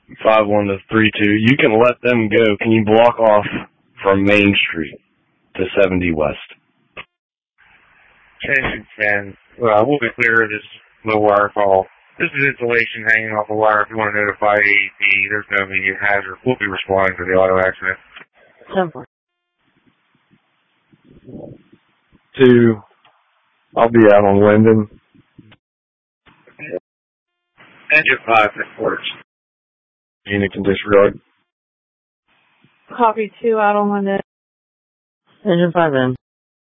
5132. You can let them go. Can you block off from Main Street to 70 West? Attention 10. We'll be clear of this low wire call. This is insulation hanging off a wire. If you want to notify AEP, there's no immediate hazard. We'll be responding to the auto accident. 2. I'll be out on Linden. Engine 5 reports. Unit can disregard. Copy 2 out on Linden. Engine 5 in.